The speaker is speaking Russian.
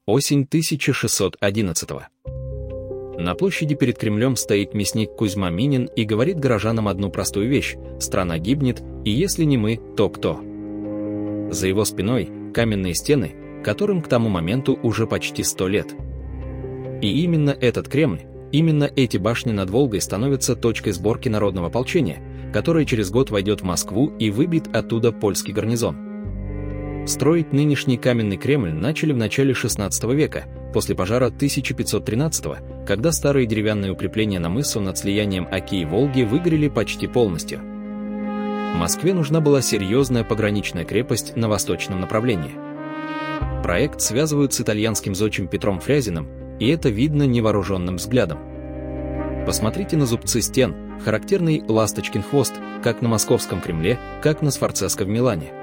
Осень 1611-го. На площади перед Кремлем стоит мясник Кузьма Минин и говорит горожанам одну простую вещь: страна гибнет, и если не мы, то кто? За его спиной каменные стены, которым к тому моменту уже почти 100 лет. И именно этот Кремль, именно эти башни над Волгой становятся точкой сборки народного ополчения, которое через год войдет в Москву и выбьет оттуда польский гарнизон. Строить нынешний каменный Кремль начали в начале XVI века, после пожара 1513-го, когда старые деревянные укрепления на мысу над слиянием Оки и Волги выгорели почти полностью. Москве нужна была серьезная пограничная крепость на восточном направлении. Проект связывают с итальянским зодчим Петром Фрязиным, и это видно невооруженным взглядом. Посмотрите на зубцы стен, характерный ласточкин хвост, как на московском Кремле, как на Сфорцеско в Милане.